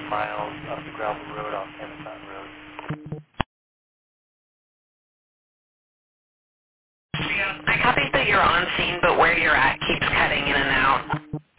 miles up the gravel road off Amazon Road. I copy that you're on scene, but where you're at keeps cutting in and out.